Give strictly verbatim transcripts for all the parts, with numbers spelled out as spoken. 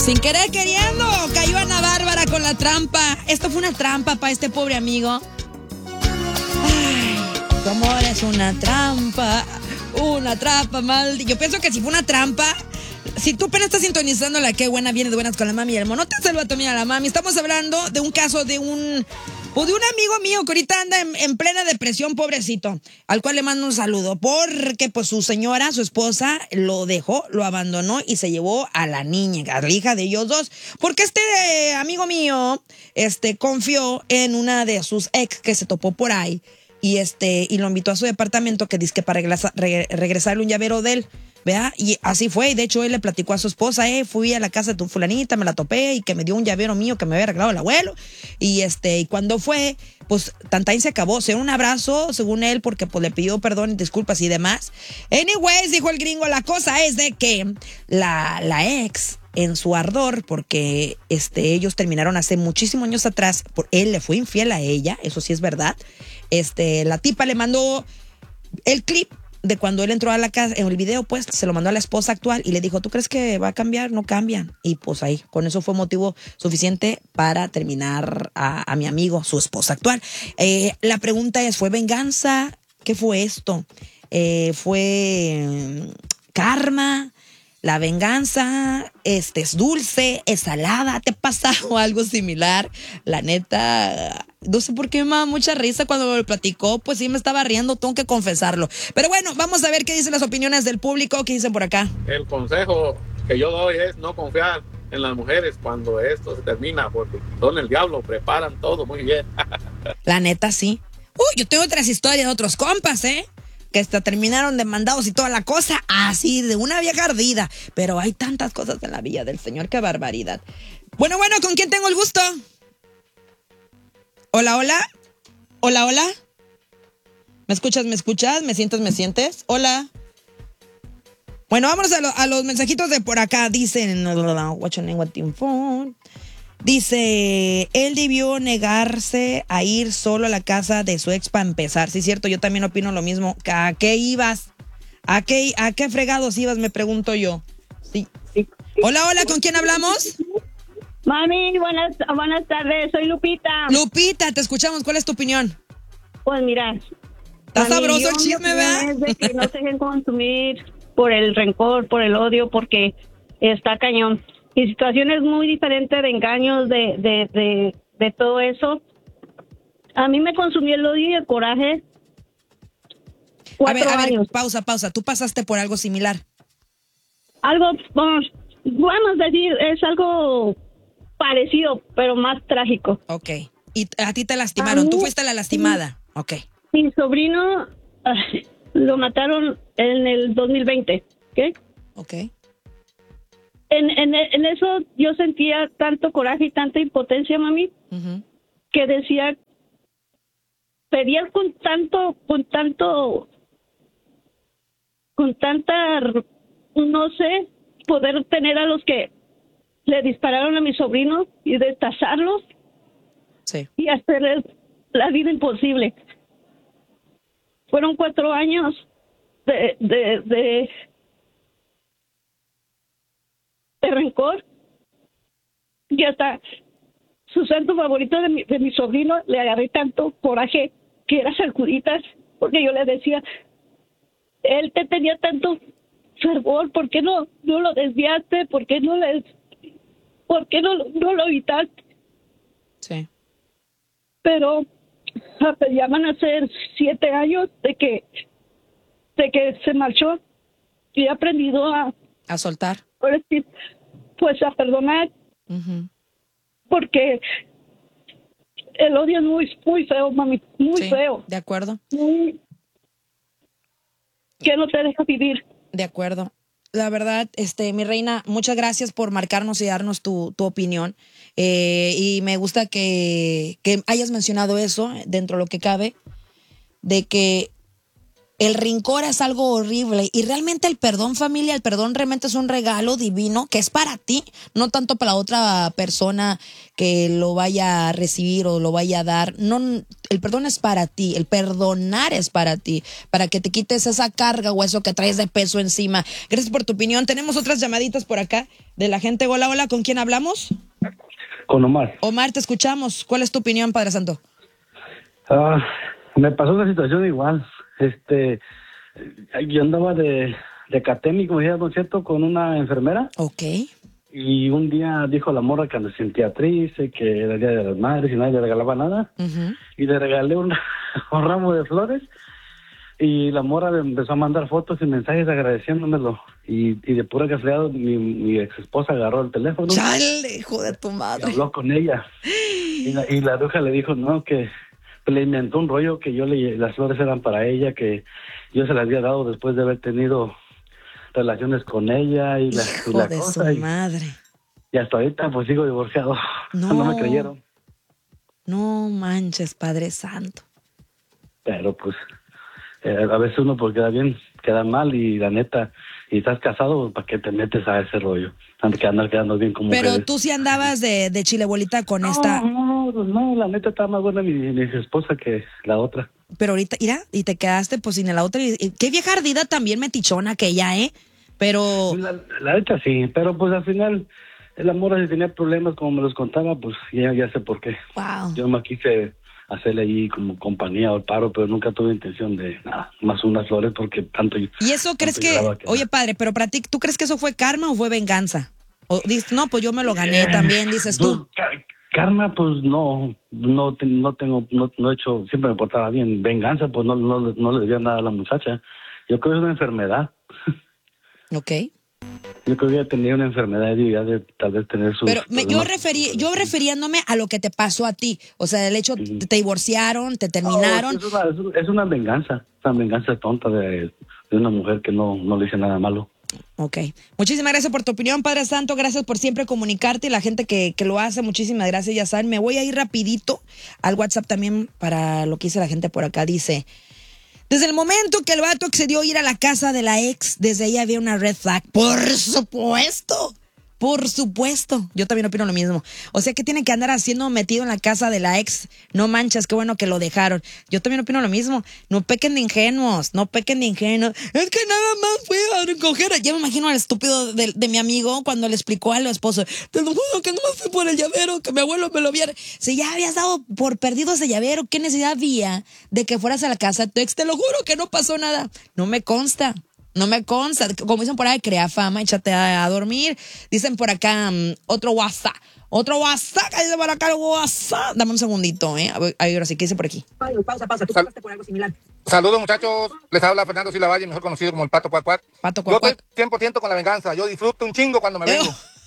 Sin querer queriendo, cayó Ana Bárbara con la trampa. Esto fue una trampa para este pobre amigo. Ay, tu amor es una trampa, una trampa mal. Yo pienso que si fue una trampa, si tú apenas estás sintonizando la Qué Buena viene de buenas con la mami y el mono, te saluda tu amiga la mami. Estamos hablando de un caso de un... O de un amigo mío que ahorita anda en, en plena depresión, pobrecito, al cual le mando un saludo, porque pues su señora, su esposa, lo dejó, lo abandonó y se llevó a la niña, a la hija de ellos dos, porque este eh, amigo mío, este, confió en una de sus ex que se topó por ahí y este, y lo invitó a su departamento que dice que para regresa, re, regresarle un llavero de él. ¿Vea? Y así fue, y de hecho él le platicó a su esposa, eh, fui a la casa de tu fulanita, me la topé y que me dio un llavero mío que me había regalado el abuelo, y este, y cuando fue, pues Tantain se acabó, se dio un abrazo, según él, porque pues le pidió perdón y disculpas y demás. Anyways, dijo el gringo, la cosa es de que la, la ex, en su ardor, porque este, ellos terminaron hace muchísimos años atrás, por, él le fue infiel a ella, eso sí es verdad, este, la tipa le mandó el clip de cuando él entró a la casa, en el video, pues, se lo mandó a la esposa actual y le dijo, ¿tú crees que va a cambiar? No cambian. Y pues ahí, con eso fue motivo suficiente para terminar a, a mi amigo, su esposa actual. Eh, la pregunta es, ¿fue venganza? ¿Qué fue esto? Eh, ¿Fue karma? La venganza, este, es dulce, es salada, ¿te ha pasado algo similar? La neta, no sé por qué me da mucha risa cuando me lo platicó, pues sí me estaba riendo, tengo que confesarlo. Pero bueno, vamos a ver qué dicen las opiniones del público, qué dicen por acá. El consejo que yo doy es no confiar en las mujeres cuando esto se termina, porque son el diablo, preparan todo muy bien. La neta, sí. Uy, yo tengo otras historias de otros compas, ¿eh? Que hasta terminaron demandados y toda la cosa, así, de una vieja ardida. Pero hay tantas cosas en la vida del Señor, qué barbaridad. Bueno, bueno, ¿con quién tengo el gusto? Hola, hola. Hola, hola. ¿Me escuchas, me escuchas? ¿Me sientes, me sientes? Hola. Bueno, vámonos a, lo, a los mensajitos de por acá. Dicen, what's your name, what team phone? Dice, él debió negarse a ir solo a la casa de su ex para empezar. Sí, cierto, yo también opino lo mismo. ¿A qué ibas? ¿A qué, a qué fregados ibas? Me pregunto yo. Sí. Hola, hola, ¿con quién hablamos? Mami, buenas, buenas tardes, soy Lupita. Lupita, te escuchamos, ¿cuál es tu opinión? Pues mira, está sabroso el chisme, ¿verdad? Es de que no se dejen consumir por el rencor, por el odio, porque está cañón. Y situaciones muy diferentes de engaños, de, de, de, de todo eso. A mí me consumió el odio y el coraje. Cuatro a ver, a años. ver, pausa, pausa. ¿Tú pasaste por algo similar? Algo, vamos, vamos a decir, es algo parecido, pero más trágico. Ok. Y a ti te lastimaron, mí, tú fuiste la lastimada. Ok. Mi sobrino uh, lo mataron en el dos mil veinte, ¿ok? Ok. En, en, en eso yo sentía tanto coraje y tanta impotencia, mami, uh-huh. que decía, pedía con tanto, con tanto, con tanta, no sé, poder tener a los que le dispararon a mi sobrino y destazarlos sí. y hacerles la vida imposible. Fueron cuatro años de, de, de de rencor, y hasta su santo favorito de mi, de mi sobrino le agarré tanto coraje que era sacuditas, porque yo le decía, él te tenía tanto fervor, ¿por qué no, no lo desviaste? ¿Por qué no le, por qué no, no lo evitaste? Sí. Pero ya van a ser siete años de que de que se marchó y he aprendido a a soltar. Pues a perdonar, uh-huh. porque el odio es muy, muy feo, mami, muy sí, feo. De acuerdo. Muy... que no te deja vivir. De acuerdo. La verdad, este, mi reina, muchas gracias por marcarnos y darnos tu, tu opinión. Eh, y me gusta que, que hayas mencionado eso, dentro de lo que cabe, de que El rencor es algo horrible y realmente el perdón, familia, el perdón realmente es un regalo divino que es para ti, no tanto para la otra persona que lo vaya a recibir o lo vaya a dar. No, el perdón es para ti, el perdonar es para ti, para que te quites esa carga o eso que traes de peso encima. Gracias por tu opinión. Tenemos otras llamaditas por acá de la gente. Hola, hola, ¿con quién hablamos? Con Omar. Omar, te escuchamos. ¿Cuál es tu opinión, Padre Santo? Uh, me pasó una situación igual. Este, yo andaba de, de catémico, ¿no es cierto?, con una enfermera. Ok. Y un día dijo la morra que me sentía triste, que era el Día de las Madres y nadie le regalaba nada. Uh-huh. Y le regalé un, un ramo de flores. Y la morra me empezó a mandar fotos y mensajes agradeciéndomelo. Y, y de pura casualidad mi, mi ex esposa agarró el teléfono. ¡Chale, hijo de tu madre! Y habló con ella. Y la, y la bruja le dijo, no, que le inventó un rollo que yo le, las flores eran para ella, que yo se las había dado después de haber tenido relaciones con ella y la, hijo y la de cosa. su Y, madre. y hasta ahorita pues sigo divorciado. No. No me creyeron. No manches, Padre Santo. Pero pues eh, a veces uno pues queda bien, queda mal y la neta, y estás casado, ¿para qué te metes a ese rollo? Antes que andar quedando bien como Pero mujeres. tú sí andabas de, de chile bolita con no, esta... No, no, no, la neta está más buena mi, mi esposa que la otra. Pero ahorita, mira, y te quedaste pues sin la otra. Y, y, qué vieja ardida también metichona aquella, ¿eh? Pero... La, la neta sí, pero pues al final, el amor si tenía problemas como me los contaba, pues ya, ya sé por qué. Wow. Yo me quise hacerle ahí como compañía o el paro, pero nunca tuve intención de nada, más unas flores porque tanto... ¿Y eso tanto crees que, que oye padre, pero para ti, ¿tú crees que eso fue karma o fue venganza? O dices, no, pues yo me lo gané eh, también, dices tú. Pues, karma, pues no, no, no tengo, no, no he hecho, siempre me portaba bien. Venganza, pues no, no, no le debía nada a la muchacha. Yo creo que es una enfermedad. Ok. Yo creo que ella tenía una enfermedad y ya de tal vez tener su... Pero me, yo referí, yo refiriéndome a lo que te pasó a ti. O sea, el hecho, uh-huh. te divorciaron, te terminaron. No, es, una, es una venganza, una venganza tonta de, de una mujer que no, no le hice nada malo. Ok. Muchísimas gracias por tu opinión, Padre Santo. Gracias por siempre comunicarte y la gente que, que lo hace. Muchísimas gracias, ya saben. Me voy a ir rapidito al WhatsApp también para lo que dice la gente por acá. Dice... Desde el momento que el vato accedió a ir a la casa de la ex, desde ahí había una red flag. ¡Por supuesto! Por supuesto. Yo también opino lo mismo. O sea, ¿qué tiene que andar haciendo metido en la casa de la ex? No manches, qué bueno que lo dejaron. Yo también opino lo mismo. No pequen de ingenuos, no pequen de ingenuos. Es que nada más fui a recoger. Ya me imagino al estúpido de, de mi amigo cuando le explicó al esposo. Te lo juro que no me fui por el llavero, que mi abuelo me lo viera. Si ya habías dado por perdido ese llavero, ¿qué necesidad había de que fueras a la casa de tu ex? Te lo juro que no pasó nada. No me consta. No me consta, como dicen por ahí, crea fama, échate a, a dormir. Dicen por acá, um, otro WhatsApp, otro WhatsApp, ahí dice por acá el WhatsApp. Dame un segundito, ¿eh? A ver, así, ¿qué dice por aquí? Pausa, pausa, tú pasaste por algo similar. Saludos, muchachos, les habla Fernando Silva Valle, mejor conocido como el Pato Cuac Cuac. Pato Cuac Cuac. Yo estoy cien por ciento con la venganza, yo disfruto un chingo cuando me vengo.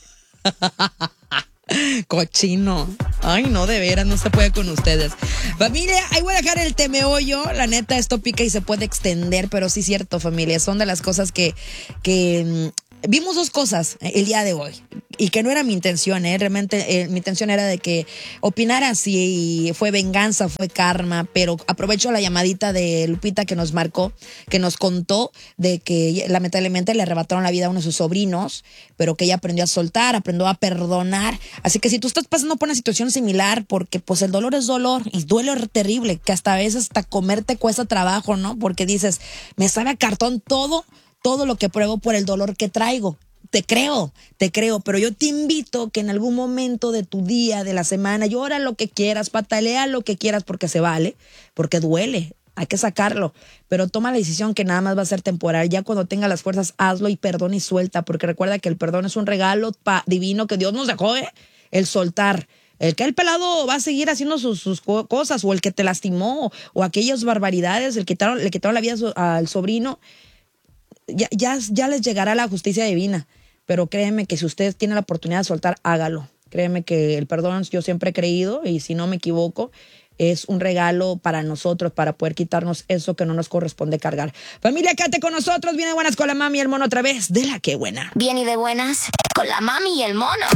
Cochino. Ay, no, de veras, no se puede con ustedes. Familia, ahí voy a dejar el temeollo. La neta, esto pica y se puede extender, pero sí es cierto, familia. Son de las cosas que, que mmm, vimos dos cosas el día de hoy. Y que no era mi intención, ¿eh? Realmente eh, mi intención era de que opinara si fue venganza, fue karma, pero aprovecho la llamadita de Lupita que nos marcó, que nos contó de que lamentablemente le arrebataron la vida a uno de sus sobrinos, pero que ella aprendió a soltar, aprendió a perdonar. Así que si tú estás pasando por una situación similar, porque pues el dolor es dolor y duele terrible, que hasta a veces hasta comer te cuesta trabajo, ¿no? Porque dices, me sabe a cartón todo, todo lo que pruebo por el dolor que traigo. Te creo, te creo, pero yo te invito que en algún momento de tu día, de la semana, llora lo que quieras, patalea lo que quieras porque se vale, porque duele, hay que sacarlo, pero toma la decisión que nada más va a ser temporal. Ya cuando tenga las fuerzas, hazlo y perdona y suelta, porque recuerda que el perdón es un regalo pa- divino que Dios nos dejó, ¿eh? El soltar. El que el pelado va a seguir haciendo sus, sus cosas, o el que te lastimó, o aquellas barbaridades, el que quitaron, le quitaron la vida al sobrino, ya, ya, ya les llegará la justicia divina. Pero créeme que si ustedes tienen la oportunidad de soltar, hágalo. Créeme que el perdón, yo siempre he creído, y si no me equivoco, es un regalo para nosotros, para poder quitarnos eso que no nos corresponde cargar. Familia, quédate con nosotros. Viene de buenas con la mami y el mono otra vez. De la que buena. Bien y de buenas con la mami y el mono.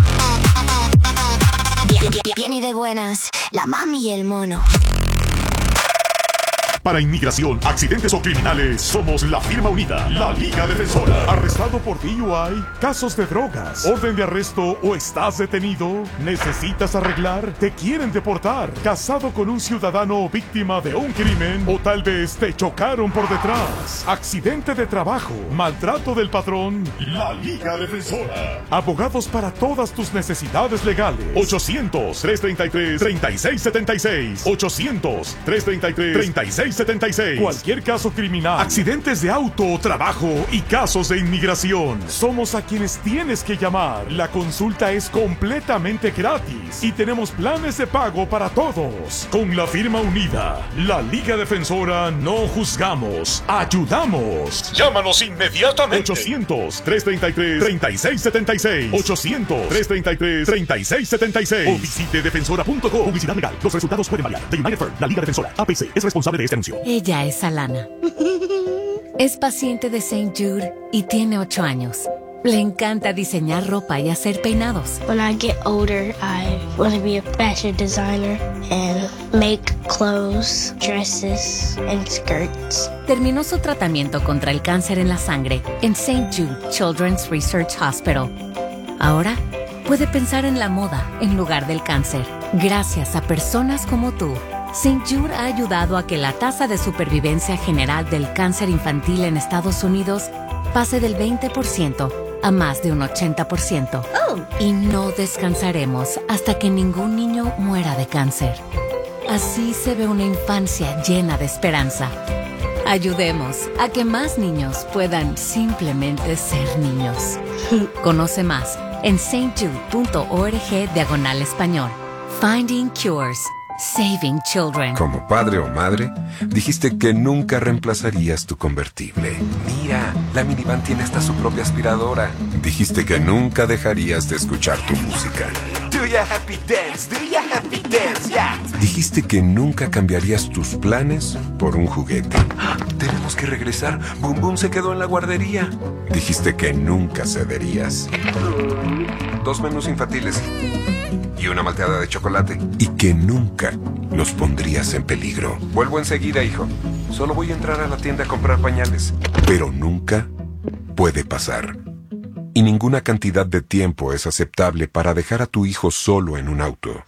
Bien, bien, bien y de buenas, la mami y el mono. Para inmigración, accidentes o criminales, somos la firma unida, la Liga Defensora. ¿Arrestado por D U I? ¿Casos de drogas? ¿Orden de arresto o estás detenido? ¿Necesitas arreglar? ¿Te quieren deportar? ¿Casado con un ciudadano o víctima de un crimen? ¿O tal vez te chocaron por detrás? ¿Accidente de trabajo? ¿Maltrato del patrón? La Liga Defensora. Abogados para todas tus necesidades legales. ochocientos, trescientos treinta y tres, treinta y seis setenta y seis. ochocientos, trescientos treinta y tres, treinta y seis setenta y seis. Cualquier caso criminal, accidentes de auto o trabajo y casos de inmigración. Somos a quienes tienes que llamar. La consulta es completamente gratis y tenemos planes de pago para todos. Con la firma unida, la Liga Defensora, no juzgamos, ayudamos. Llámanos inmediatamente. ochocientos, trescientos treinta y tres, treinta y seis setenta y seis. ochocientos, trescientos treinta y tres, treinta y seis setenta y seis. O visite defensora punto com. Publicidad legal. Los resultados pueden variar. The United Firm, la Liga Defensora, A P C, es responsable de este anuncio. Ella es Alana. Es paciente de Saint Jude y tiene ocho años. Le encanta diseñar ropa y hacer peinados. When I get older, I want to be a fashion designer and make clothes, dresses, and skirts. Terminó su tratamiento contra el cáncer en la sangre en Saint Jude Children's Research Hospital. Ahora puede pensar en la moda en lugar del cáncer. Gracias a personas como tú, Saint Jude ha ayudado a que la tasa de supervivencia general del cáncer infantil en Estados Unidos pase del veinte por ciento a más de un ochenta por ciento. Oh. Y no descansaremos hasta que ningún niño muera de cáncer. Así se ve una infancia llena de esperanza. Ayudemos a que más niños puedan simplemente ser niños. Conoce más en saintjude.org diagonal español. Finding Cures. Saving Children. Como padre o madre, dijiste que nunca reemplazarías tu convertible. Mira, la minivan tiene hasta su propia aspiradora. Dijiste que nunca dejarías de escuchar tu música. Do ya happy dance, do ya happy dance, yeah. Dijiste que nunca cambiarías tus planes por un juguete. Tenemos que regresar. Boom Boom se quedó en la guardería. Dijiste que nunca cederías. Dos menús infantiles y una malteada de chocolate. Y que nunca los pondrías en peligro. Vuelvo enseguida, hijo. Solo voy a entrar a la tienda a comprar pañales. Pero nunca puede pasar. Y ninguna cantidad de tiempo es aceptable para dejar a tu hijo solo en un auto.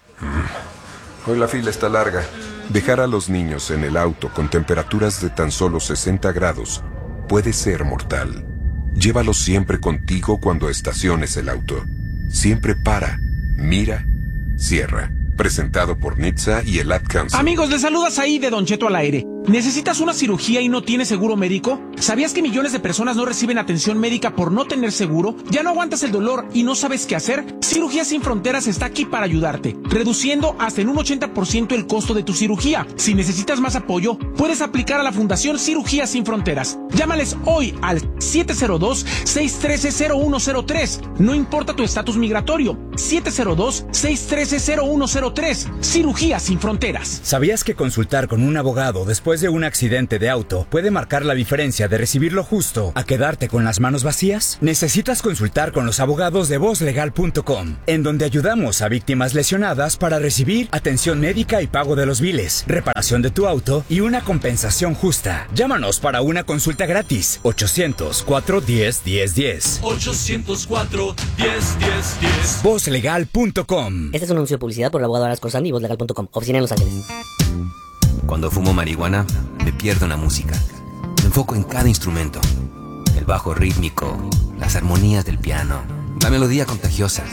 Hoy la fila está larga. Dejar a los niños en el auto con temperaturas de tan solo sesenta grados puede ser mortal. Llévalos siempre contigo cuando estaciones el auto. Siempre para, mira, cierra. Presentado por N H T S A y el Ad Council. Amigos, les saludas ahí de Don Cheto al aire. ¿Necesitas una cirugía y no tienes seguro médico? ¿Sabías que millones de personas no reciben atención médica por no tener seguro? ¿Ya no aguantas el dolor y no sabes qué hacer? Cirugías Sin Fronteras está aquí para ayudarte, reduciendo hasta en un ochenta por ciento el costo de tu cirugía. Si necesitas más apoyo, puedes aplicar a la Fundación Cirugías Sin Fronteras. Llámales hoy al siete cero dos, seis uno tres, cero uno cero tres. No importa tu estatus migratorio. siete cero dos, seis uno tres, cero uno cero tres. Cirugías Sin Fronteras. ¿Sabías que consultar con un abogado después de un accidente de auto puede marcar la diferencia de recibir lo justo a quedarte con las manos vacías? Necesitas consultar con los abogados de voz legal punto com, en donde ayudamos a víctimas lesionadas para recibir atención médica y pago de los biles, reparación de tu auto y una compensación justa. Llámanos para una consulta gratis. ochocientos, cuatro diez, diez diez. ochocientos cuatro, diez, diez, diez. voz legal punto com. Este es un anuncio de publicidad por el abogado Aras Corsandi y voz legal punto com. Oficina en Los Ángeles. Cuando fumo marihuana, me pierdo en la música. Me enfoco en cada instrumento. El bajo rítmico, las armonías del piano, la melodía contagiosa.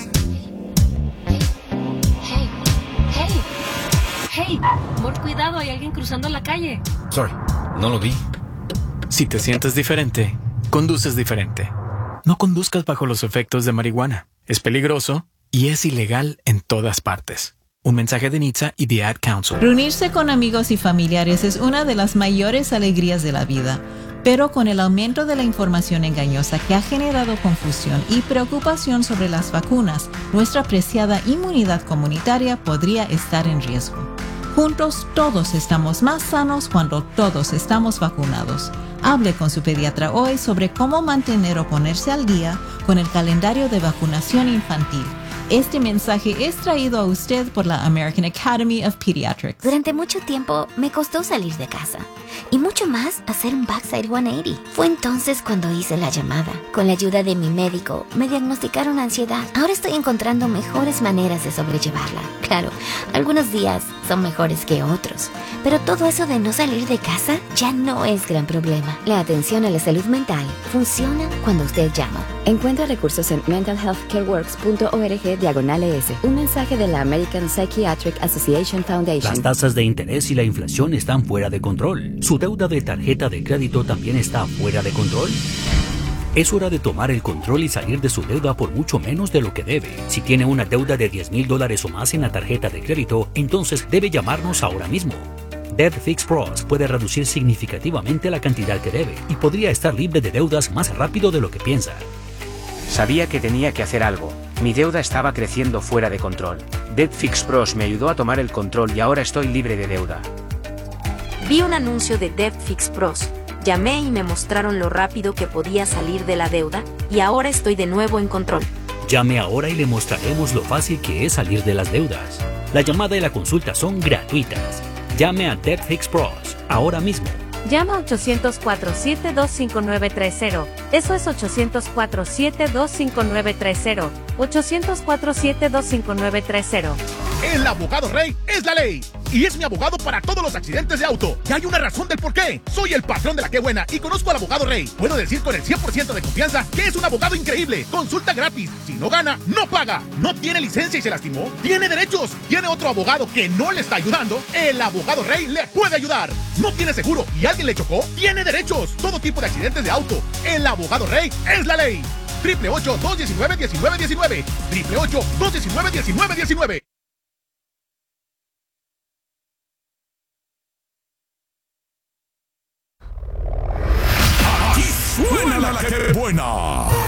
Hey, hey, hey, por cuidado, hay alguien cruzando la calle. Sorry, no lo vi. Si te sientes diferente, conduces diferente. No conduzcas bajo los efectos de marihuana. Es peligroso y es ilegal en todas partes. Un mensaje de N H T S A y The Ad Council. Reunirse con amigos y familiares es una de las mayores alegrías de la vida, pero con el aumento de la información engañosa que ha generado confusión y preocupación sobre las vacunas, nuestra preciada inmunidad comunitaria podría estar en riesgo. Juntos todos estamos más sanos cuando todos estamos vacunados. Hable con su pediatra hoy sobre cómo mantener o ponerse al día con el calendario de vacunación infantil. Este mensaje es traído a usted por la American Academy of Pediatrics. Durante mucho tiempo me costó salir de casa y mucho más hacer un backside ciento ochenta. Fue entonces cuando hice la llamada. Con la ayuda de mi médico me diagnosticaron ansiedad. Ahora estoy encontrando mejores maneras de sobrellevarla. Claro, algunos días son mejores que otros, pero todo eso de no salir de casa ya no es gran problema. La atención a la salud mental funciona cuando usted llama. Encuentra recursos en mental health care works punto org diagonal E S. Un mensaje de la American Psychiatric Association Foundation. Las tasas de interés y la inflación están fuera de control. ¿Su deuda de tarjeta de crédito también está fuera de control? Es hora de tomar el control y salir de su deuda por mucho menos de lo que debe. Si tiene una deuda de diez mil dólares o más en la tarjeta de crédito, entonces debe llamarnos ahora mismo. Debt Fix Pros puede reducir significativamente la cantidad que debe y podría estar libre de deudas más rápido de lo que piensa. Sabía que tenía que hacer algo. Mi deuda estaba creciendo fuera de control. Debt Fix Pros me ayudó a tomar el control y ahora estoy libre de deuda. Vi un anuncio de Debt Fix Pros. Llamé y me mostraron lo rápido que podía salir de la deuda y ahora estoy de nuevo en control. Llame ahora y le mostraremos lo fácil que es salir de las deudas. La llamada y la consulta son gratuitas. Llame a Debt Fix Pros ahora mismo. Llama a ochocientos cuatro siete dos cinco nueve tres cero. Eso es ochocientos cuatro siete dos cinco nueve tres cero. ochocientos cuatro siete dos cinco nueve tres cero. El abogado Rey es la ley. Y es mi abogado para todos los accidentes de auto. Y hay una razón del por qué. Soy el patrón de la que buena y conozco al abogado Rey. Puedo decir con el cien por ciento de confianza que es un abogado increíble. Consulta gratis. Si no gana, no paga. No tiene licencia y se lastimó. Tiene derechos. Tiene otro abogado que no le está ayudando. El abogado Rey le puede ayudar. No tiene seguro y alguien le chocó. Tiene derechos. Todo tipo de accidentes de auto. El abogado Rey es la ley. Triple ocho dos diecinueve diecinueve diecinueve. Triple ocho dos diecinueve diecinueve diecinueve. Suena la que buena.